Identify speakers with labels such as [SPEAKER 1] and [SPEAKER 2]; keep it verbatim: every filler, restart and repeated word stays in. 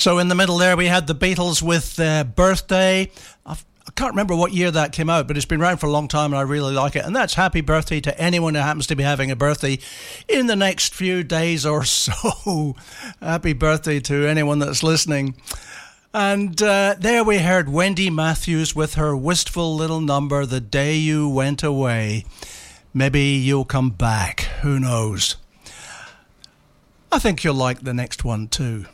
[SPEAKER 1] So in the middle there we had the Beatles with uh, Birthday. I've, I can't remember what year that came out, but it's been around for a long time and I really like it. And that's happy birthday to anyone who happens to be having a birthday in the next few days or so. Happy birthday to anyone that's listening. And uh, there we heard Wendy Matthews with her wistful little number, The Day You Went Away. Maybe you'll come back. Who knows? I think you'll like the next one too.